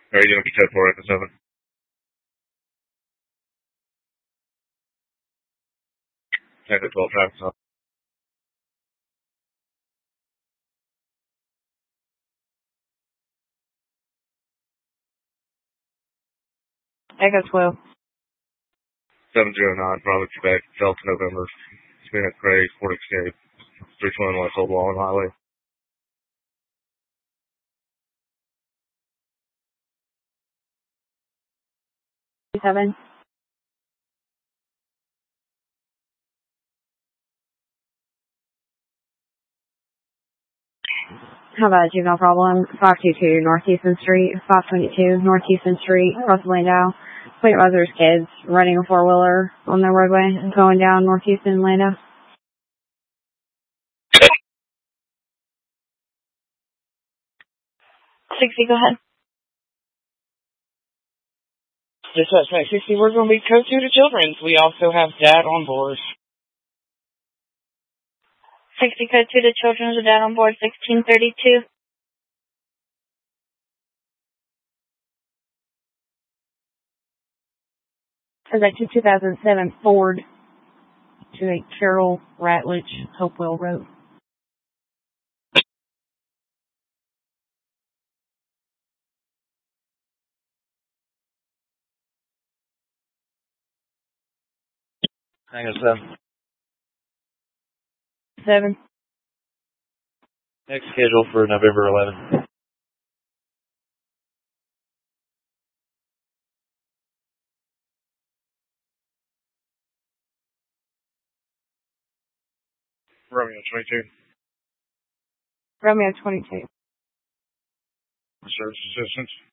Are you doing Code 4 Echo 7? Echo 12 traffic stop. Echo 12. 709, probably Quebec, Delta November. Phoenix Gray, Fort Escape. 321 West Old Wallen Highway. 7. How about juvenile problem? 522 Northeastern Street, 522 Northeastern Street, across Landau. Fleet Mother's kids running a four-wheeler on the roadway going down Northeastern Landau. 60, go ahead. Dispatch 60, we're going to be code 2 to Children's. We also have Dad on board. 60, code 2 to Children's, with Dad on board, 1632. Is that 2007 Ford to a Carroll Ratledge, Hopewell Road? Echo 7. 7. Next schedule for November 11. Romeo 22. Romeo 22. Service assistance.